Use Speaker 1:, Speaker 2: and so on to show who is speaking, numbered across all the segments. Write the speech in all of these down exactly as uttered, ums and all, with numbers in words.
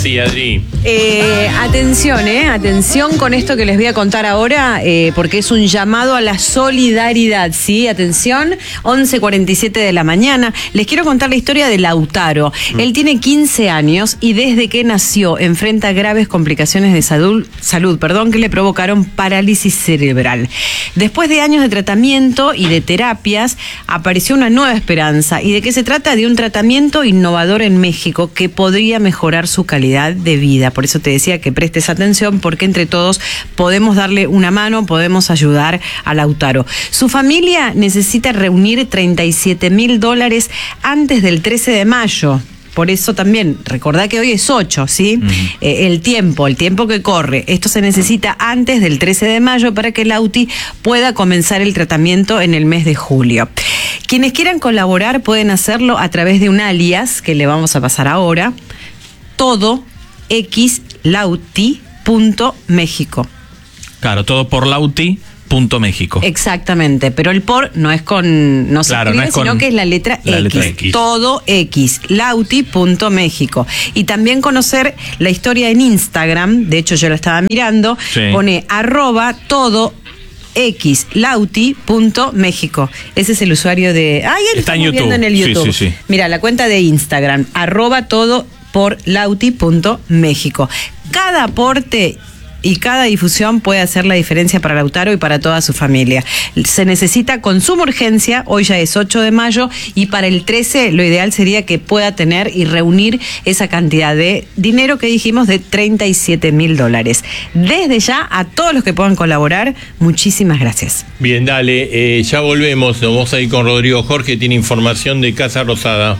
Speaker 1: Sí, Adri.
Speaker 2: Eh, atención, eh, atención con esto que les voy a contar ahora, eh, porque es un llamado a la solidaridad, ¿sí? Atención, once cuarenta y siete de la mañana. Les quiero contar la historia de Lautaro. Mm. Él tiene quince años y desde que nació enfrenta graves complicaciones de salud, salud, perdón, que le provocaron parálisis cerebral. Después de años de tratamiento y de terapias, apareció una nueva esperanza. ¿Y de qué se trata? De un tratamiento innovador en México que podría mejorar su calidad de vida. Por eso te decía que prestes atención, porque entre todos podemos darle una mano, podemos ayudar a Lautaro. Su familia necesita reunir treinta y siete mil dólares antes del trece de mayo. Por eso también, recordá que hoy es ocho, ¿sí? Uh-huh. Eh, el tiempo, el tiempo que corre. Esto se necesita antes del trece de mayo para que Lauti pueda comenzar el tratamiento en el mes de julio. Quienes quieran colaborar pueden hacerlo a través de un alias que le vamos a pasar ahora. Todo x lauti punto méxico.
Speaker 3: Claro, todo por Lauti punto méxico.
Speaker 2: Exactamente, pero el por no es con, no se
Speaker 3: claro,
Speaker 2: escribe,
Speaker 3: no es con
Speaker 2: sino que es la letra,
Speaker 3: la
Speaker 2: X.
Speaker 3: letra X.
Speaker 2: Todo X, lauti punto méxico. Y también conocer la historia en Instagram, de hecho yo la estaba mirando, sí. Pone arroba todo x lauti punto méxico. Ese es el usuario de... Ay, él está en YouTube. Viendo en el YouTube. Sí, sí, sí. Mira, la cuenta de Instagram, arroba todo por lauti punto méxico. Cada aporte y cada difusión puede hacer la diferencia para Lautaro y para toda su familia. Se necesita con suma urgencia, hoy ya es ocho de mayo, y para el trece lo ideal sería que pueda tener y reunir esa cantidad de dinero que dijimos de treinta y siete mil dólares. Desde ya, a todos los que puedan colaborar, muchísimas gracias.
Speaker 1: Bien, dale, eh, ya volvemos, nos vamos a ir con Rodrigo Jorge, tiene información de Casa Rosada.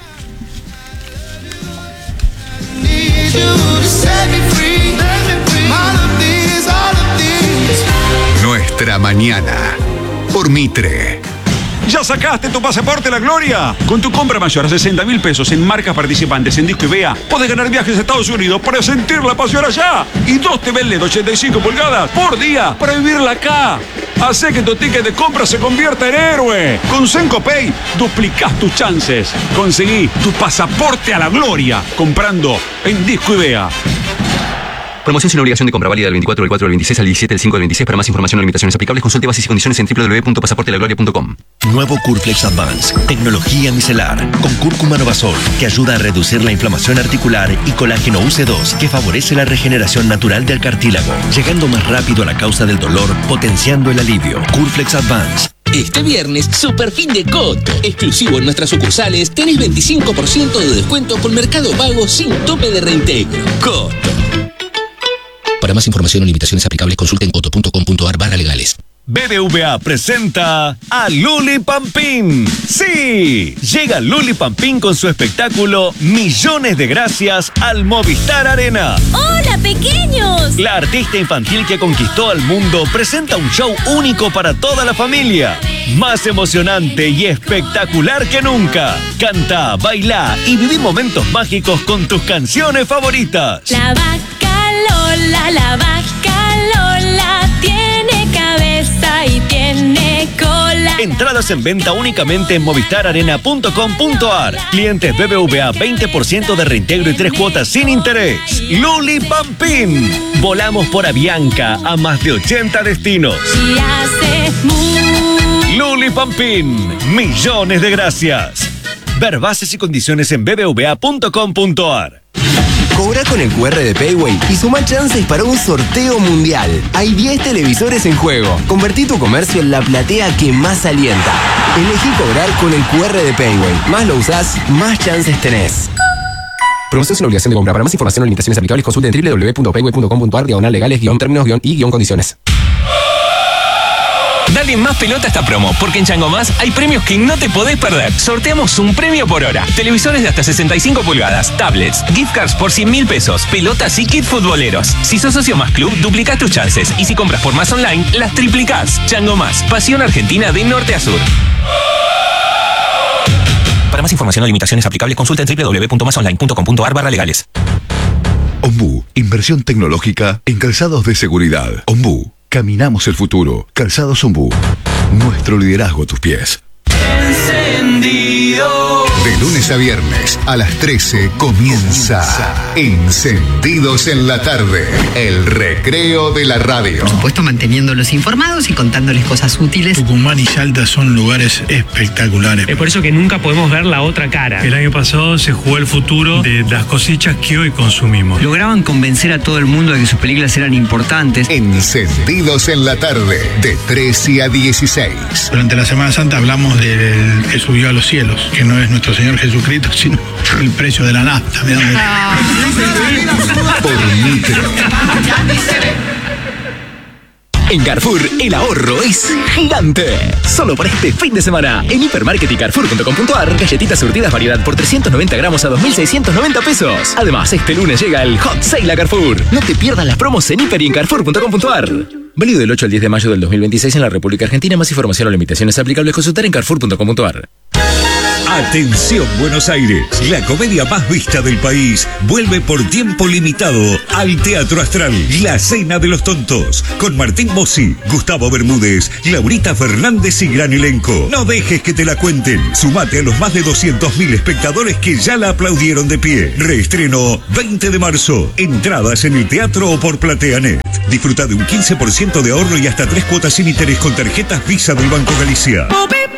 Speaker 4: Nuestra mañana por Mitre.
Speaker 5: ¿Ya sacaste tu pasaporte a la gloria? Con tu compra mayor a sesenta mil pesos en marcas participantes en Disco y Vea, podés ganar viajes a Estados Unidos para sentir la pasión allá. Y dos T V L E D ochenta y cinco pulgadas por día para vivirla acá. Hacé que tu ticket de compra se convierta en héroe. Con Senco Pay duplicás tus chances. Conseguí tu pasaporte a la gloria comprando en Disco y Vea.
Speaker 6: Promoción sin obligación de compra, válida del veinticuatro del cuatro del veintiséis al diecisiete del cinco del veintiséis. Para más información o limitaciones aplicables, consulte bases y condiciones en doble u doble u doble u punto pasaporte la gloria punto com.
Speaker 7: Nuevo Curflex Advance, tecnología micelar, con cúrcuma novasol, que ayuda a reducir la inflamación articular, y colágeno U C dos, que favorece la regeneración natural del cartílago, llegando más rápido a la causa del dolor, potenciando el alivio. Curflex Advance.
Speaker 8: Este viernes, super fin de Coto. Exclusivo en nuestras sucursales, tenés veinticinco por ciento de descuento con Mercado Pago sin tope de reintegro. Coto. Para más información o limitaciones aplicables, consulten coto punto com punto ar barra legales.
Speaker 9: B B V A presenta a Luli Pampín. ¡Sí! Llega Luli Pampín con su espectáculo Millones de Gracias al Movistar Arena.
Speaker 10: ¡Hola, pequeños!
Speaker 9: La artista infantil que conquistó al mundo presenta un show único para toda la familia. Más emocionante y espectacular que nunca. Canta, baila y viví momentos mágicos con tus canciones favoritas.
Speaker 10: La vaca Lola, la vaca Lola tiene cabeza y tiene cola.
Speaker 9: Entradas en venta únicamente en movistar arena punto com punto ar. Clientes B B V A, veinte por ciento de reintegro y tres cuotas sin interés. Luli Pampín. Volamos por Avianca a más de ochenta destinos.
Speaker 10: Y hace mu.
Speaker 9: Luli Pampín. Millones de gracias. Ver bases y condiciones en b b v a punto com punto ar.
Speaker 11: Cobra con el cu erre de Payway y suma chances para un sorteo mundial. Hay diez televisores en juego. Convertí tu comercio en la platea que más alienta. Elegí cobrar con el cu erre de Payway. Más lo usás, más chances tenés. Promoción sin obligación de compra. Para más información o limitaciones aplicables, consulte en doble u doble u doble u punto payway punto com punto ar diagonal legales guión términos guión y guión condiciones.
Speaker 12: Dale más pelota a esta promo, porque en Chango Más hay premios que no te podés perder. Sorteamos un premio por hora. Televisores de hasta sesenta y cinco pulgadas, tablets, gift cards por cien mil pesos, pelotas y kit futboleros. Si sos socio Más Club, duplicás tus chances. Y si compras por Más Online, las triplicás. Chango Más, pasión argentina de norte a sur.
Speaker 6: Para más información o limitaciones aplicables, consulta en doble u doble u doble u punto más online punto com punto ar barra legales.
Speaker 4: Ombú, inversión tecnológica en calzados de seguridad. Ombú, caminamos el futuro. Calzados Ombú, nuestro liderazgo a tus pies.
Speaker 13: Encendido.
Speaker 4: De lunes a viernes a las trece comienza Encendidos en la Tarde, el recreo de la radio.
Speaker 13: Por supuesto, manteniéndolos informados y contándoles cosas útiles.
Speaker 14: Tucumán y Salta son lugares espectaculares.
Speaker 15: Es por eso que nunca podemos ver la otra cara.
Speaker 14: El año pasado se jugó el futuro de las cosechas que hoy consumimos.
Speaker 13: Lograban convencer a todo el mundo de que sus películas eran importantes.
Speaker 4: Encendidos en la Tarde, de trece a dieciséis.
Speaker 14: Durante la Semana Santa hablamos del que subió a los cielos, que no es nuestro Señor Jesucristo, sino el precio de la nafta.
Speaker 4: Por Micro.
Speaker 16: En Carrefour, el ahorro es gigante. Solo para este fin de semana, en Hipermarket y Carrefour punto com punto ar, galletitas surtidas variedad por trescientos noventa gramos a dos mil seiscientos noventa pesos. Además, este lunes llega el Hot Sale a Carrefour. No te pierdas las promos en Hiper y en Carrefour punto com punto ar. Válido del ocho al diez de mayo del dos mil veintiséis en la República Argentina. Más información o limitaciones aplicables consultar en Carrefour punto com punto ar.
Speaker 17: Atención Buenos Aires, la comedia más vista del país vuelve por tiempo limitado al Teatro Astral, La Cena de los Tontos, con Martín Bossi, Gustavo Bermúdez, Laurita Fernández y gran elenco. No dejes que te la cuenten, sumate a los más de doscientos mil espectadores que ya la aplaudieron de pie. Reestreno veinte de marzo, entradas en el teatro o por PlateaNet. Disfruta de un quince por ciento de ahorro y hasta tres cuotas sin interés con tarjetas Visa del Banco Galicia.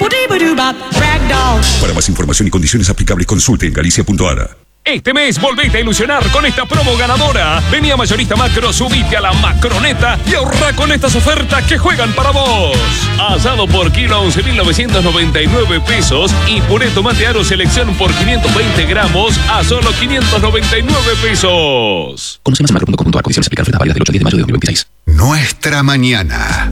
Speaker 17: Para más información y condiciones aplicables consulte en galicia punto ar.
Speaker 18: Este mes volvete a ilusionar con esta promo ganadora. Vení a Mayorista Macro, subite a la Macroneta y ahorra con estas ofertas que juegan para vos. Asado por kilo a once mil novecientos noventa y nueve pesos y puré tomate aro selección por quinientos veinte gramos a solo quinientos noventa y nueve pesos.
Speaker 6: Conoce más en macro punto com punto ar, condiciones aplicables, ofertas válidas del ocho al diez de mayo de dos mil veintiséis.
Speaker 4: Nuestra mañana.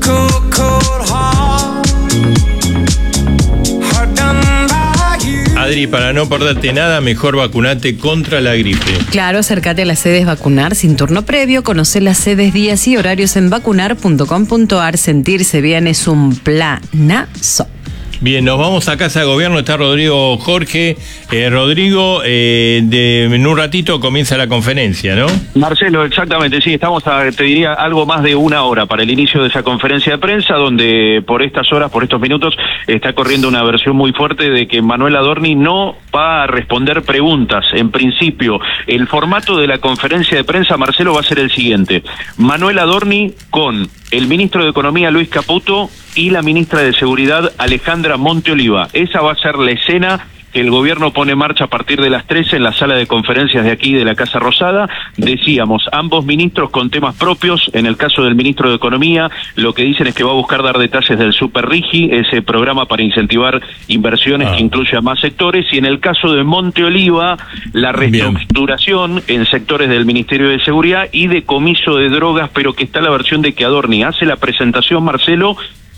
Speaker 1: Adri, para no perderte nada, mejor vacunate contra la gripe.
Speaker 2: Claro, acércate a las sedes vacunar sin turno previo, conocer las sedes, días y horarios en vacunar punto com punto ar. Sentirse bien es un planazo.
Speaker 1: Bien, nos vamos a Casa de Gobierno, está Rodrigo Jorge. Eh, Rodrigo, eh, de, en un ratito comienza la conferencia, ¿no?
Speaker 19: Marcelo, exactamente, sí, estamos a, te diría, algo más de una hora para el inicio de esa conferencia de prensa, donde por estas horas, por estos minutos, está corriendo una versión muy fuerte de que Manuel Adorni no va a responder preguntas. En principio, el formato de la conferencia de prensa, Marcelo, va a ser el siguiente. Manuel Adorni con el ministro de Economía, Luis Caputo, y la ministra de Seguridad, Alejandra Monteoliva. Esa va a ser la escena que el gobierno pone en marcha a partir de las trece en la sala de conferencias de aquí de la Casa Rosada. Decíamos, ambos ministros con temas propios. En el caso del ministro de Economía, lo que dicen es que va a buscar dar detalles del Super Rigi, ese programa para incentivar inversiones ah. que incluye a más sectores. Y en el caso de Monteoliva, la reestructuración Bien. en sectores del Ministerio de Seguridad y decomiso de drogas, pero que está la versión de que Adorni hace la presentación, Marcelo,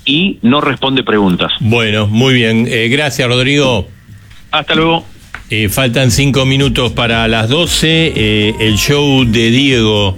Speaker 19: y no responde preguntas.
Speaker 1: Bueno, muy bien. Eh, gracias, Rodrigo.
Speaker 19: Hasta luego.
Speaker 1: Eh, faltan cinco minutos para las doce. Eh, el show de Diego.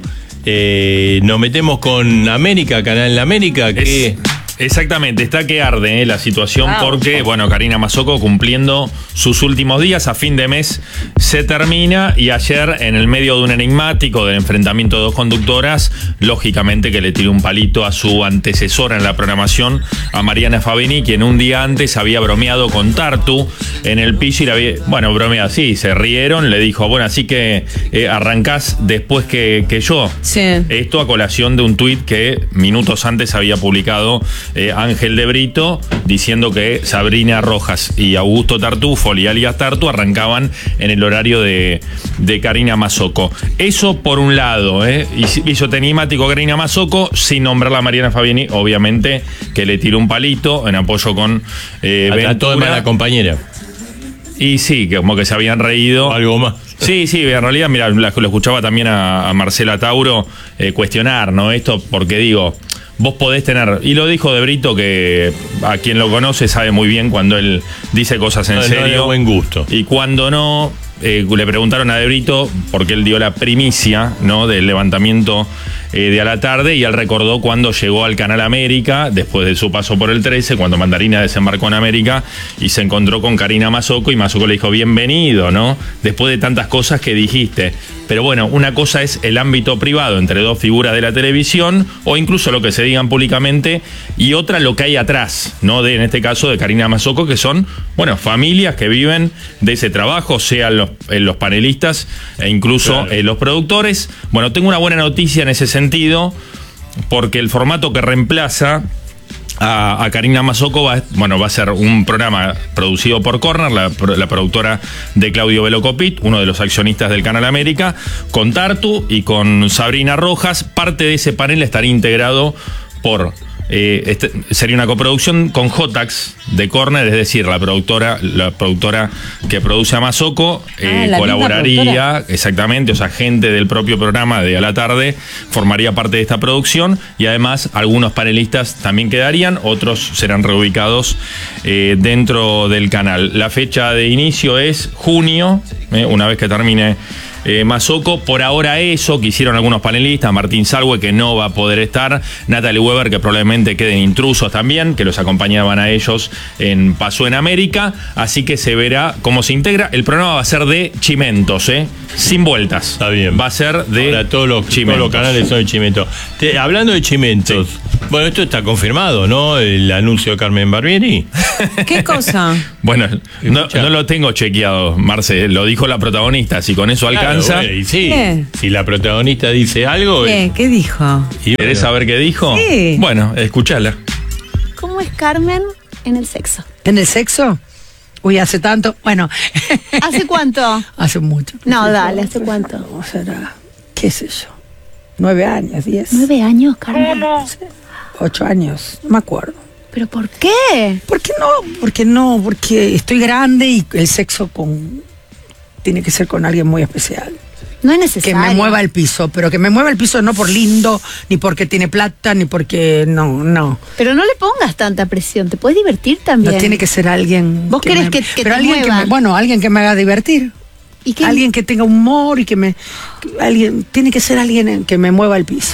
Speaker 1: Eh, nos metemos con América, Canal América. Que...
Speaker 3: Es... Exactamente, está que arde eh, la situación ah, porque, bueno, Karina Mazzocco cumpliendo sus últimos días, a fin de mes se termina y ayer en el medio de un enigmático del enfrentamiento de dos conductoras, lógicamente que le tiró un palito a su antecesora en la programación, a Mariana Fabini, quien un día antes había bromeado con Tartu en el piso y la había, bueno, bromeado así, se rieron, le dijo, bueno, así que eh, arrancás después que, que yo.
Speaker 2: Sí.
Speaker 3: Esto a colación de un tuit que minutos antes había publicado Eh, Ángel de Brito, diciendo que Sabrina Rojas y Augusto Tartufo y alias Tartu arrancaban en el horario de, de Karina Mazzocco. Eso por un lado, ¿eh? hizo tenímático Karina Mazzocco sin nombrarla a Mariana Fabiani, obviamente que le tiró un palito en apoyo con eh,
Speaker 1: Ventura. De mala compañera.
Speaker 3: Y sí, que como que se habían reído.
Speaker 1: Algo más.
Speaker 3: Sí, sí, en realidad, mira, lo escuchaba también a, a Marcela Tauro eh, cuestionar, ¿no? Esto porque digo, vos podés tener, y lo dijo De Brito, que a quien lo conoce sabe muy bien cuando él dice cosas en
Speaker 1: no,
Speaker 3: serio.
Speaker 1: No de buen gusto.
Speaker 3: Y cuando no, eh, le preguntaron a De Brito, porque él dio la primicia, ¿no?, del levantamiento eh, de A la Tarde, y él recordó cuando llegó al Canal América, después de su paso por el trece, cuando Mandarina desembarcó en América, y se encontró con Karina Mazzocco, y Mazzocco le dijo, bienvenido, ¿no? Después de tantas cosas que dijiste. Pero bueno, una cosa es el ámbito privado entre dos figuras de la televisión, o incluso lo que se digan públicamente, y otra lo que hay atrás, ¿no? De, en este caso de Karina Mazzocco, que son, bueno, familias que viven de ese trabajo, sean los, eh, los panelistas e incluso claro. eh, los productores. Bueno, tengo una buena noticia en ese sentido, porque el formato que reemplaza a, a Karina Mazzocco va, bueno, va a ser un programa producido por Corner, la, la productora de Claudio Velocopit, uno de los accionistas del Canal América, con Tartu y con Sabrina Rojas. Parte de ese panel estaría integrado por... Eh, este, sería una coproducción con Jotax de Corner, es decir, la productora, la productora que produce a Mazzocco eh, ah, colaboraría, exactamente, o sea, gente del propio programa de A la Tarde formaría parte de esta producción, y además algunos panelistas también quedarían, otros serán reubicados eh, dentro del canal. La fecha de inicio es junio, eh, una vez que termine Eh, Mazzocco. Por ahora eso, que hicieron algunos panelistas, Martín Salwe, que no va a poder estar, Natalie Weber, que probablemente queden intrusos también, que los acompañaban a ellos en Pasó en América, así que se verá cómo se integra. El programa va a ser de chimentos, ¿eh? Sin vueltas.
Speaker 1: Está bien.
Speaker 3: Va a ser de
Speaker 1: ahora, todos los, todos los canales son de chimentos. Te, hablando de chimentos, sí. Bueno, esto está confirmado, ¿no? El anuncio de Carmen Barbieri.
Speaker 2: ¿Qué cosa?
Speaker 3: Bueno, no, no lo tengo chequeado, Marce, lo dijo la protagonista, si con eso
Speaker 1: claro,
Speaker 3: alcanza.
Speaker 1: Bueno, y sí,
Speaker 2: ¿Qué?
Speaker 1: Si la protagonista dice algo.
Speaker 2: ¿Qué?
Speaker 1: Eh,
Speaker 2: ¿Qué dijo?
Speaker 3: ¿Querés bueno. saber qué dijo?
Speaker 2: Sí.
Speaker 3: Bueno, escuchala.
Speaker 20: ¿Cómo es Carmen en el sexo?
Speaker 21: ¿En el sexo? Uy, hace tanto. Bueno.
Speaker 20: ¿Hace cuánto?
Speaker 21: Hace mucho.
Speaker 20: No, dale, ¿hace cuánto?
Speaker 21: No, será, qué sé yo, nueve años, diez.
Speaker 20: ¿Nueve años, Carmen?
Speaker 21: No sé, ocho años, no me acuerdo.
Speaker 20: ¿Pero por qué?
Speaker 21: ¿Por qué no? Porque no, porque estoy grande y el sexo con tiene que ser con alguien muy especial.
Speaker 20: No es necesario.
Speaker 21: Que me mueva el piso, pero que me mueva el piso no por lindo, ni porque tiene plata, ni porque... No, no.
Speaker 20: Pero no le pongas tanta presión, te puedes divertir también.
Speaker 21: No tiene que ser alguien...
Speaker 20: ¿Vos
Speaker 21: que
Speaker 20: querés
Speaker 21: me,
Speaker 20: que, que
Speaker 21: pero
Speaker 20: te
Speaker 21: alguien
Speaker 20: mueva?
Speaker 21: Que me, bueno, alguien que me haga divertir.
Speaker 20: ¿Y qué?
Speaker 21: Alguien que tenga humor y que me... Que alguien Tiene que ser alguien que me mueva el piso.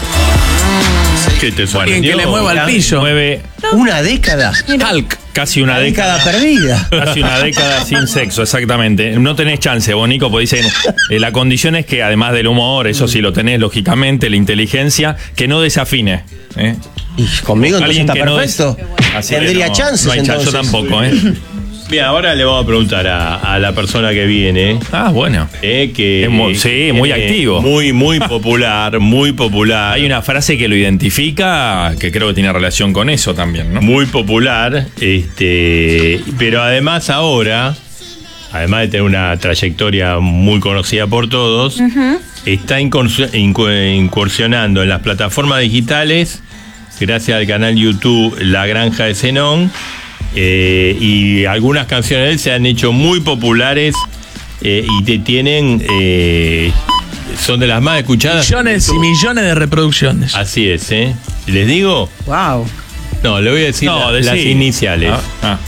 Speaker 1: ¿Qué te suena?
Speaker 22: Alguien que le mueva el piso.
Speaker 3: Mueve
Speaker 22: una década.
Speaker 3: Hulk. Casi una,
Speaker 22: una
Speaker 3: década,
Speaker 22: década perdida.
Speaker 3: Casi una década sin sexo, exactamente. No tenés chance, vos, Nico, porque dicen, eh, la condición es que además del humor, eso sí lo tenés, lógicamente, la inteligencia, que no desafine. ¿eh?
Speaker 22: Y conmigo entonces está perfecto.
Speaker 3: No des...
Speaker 22: Tendría
Speaker 3: no,
Speaker 22: chances
Speaker 3: no hay chance, yo tampoco, ¿eh?
Speaker 1: Bien, ahora le vamos a preguntar a, a la persona que viene.
Speaker 3: Ah, bueno.
Speaker 1: Eh, que
Speaker 3: es muy, sí, muy eh, activo.
Speaker 1: Muy, muy popular, muy popular.
Speaker 3: Hay una frase que lo identifica que creo que tiene relación con eso también, ¿no?
Speaker 1: Muy popular, este, pero además ahora, además de tener una trayectoria muy conocida por todos, uh-huh. está incursionando en las plataformas digitales gracias al canal YouTube La Granja de Zenón. Eh, y algunas canciones de él se han hecho muy populares eh, y te tienen eh, son de las más escuchadas.
Speaker 22: Millones y millones de reproducciones.
Speaker 1: Así es, ¿eh? ¿Les digo?
Speaker 21: Wow.
Speaker 1: No, le voy a decir
Speaker 3: no,
Speaker 1: la, las iniciales. Ah, ah.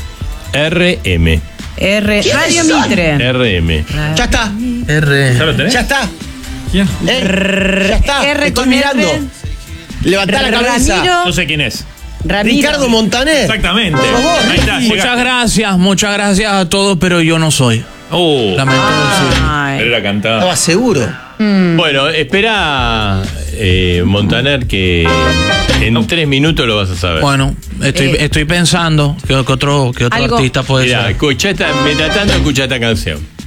Speaker 1: R M.
Speaker 2: R. Radio Mitre.
Speaker 1: R M.
Speaker 22: Ya está.
Speaker 3: R. ¿Ya lo tenés?
Speaker 22: Ya está.
Speaker 3: ¿Quién?
Speaker 22: R. Ya está.
Speaker 2: R.
Speaker 22: Estoy mirando.
Speaker 2: R.
Speaker 22: Levantá la cabeza.
Speaker 2: Ramiro.
Speaker 3: Yo sé quién es.
Speaker 22: Ramiro. Ricardo Montaner.
Speaker 3: Exactamente.
Speaker 22: Ahí está, muchas gracias, muchas gracias a todos, pero yo no soy.
Speaker 3: Oh.
Speaker 22: Lamento decir.
Speaker 3: Pero era cantada.
Speaker 22: Estaba seguro.
Speaker 1: Mm. Bueno, espera, eh, Montaner, que en no. tres minutos lo vas a saber.
Speaker 22: Bueno, estoy, eh. estoy pensando que, que otro, que otro artista puede
Speaker 1: Mirá,
Speaker 22: ser.
Speaker 1: Escucha esta, mientras tanto escucha esta canción.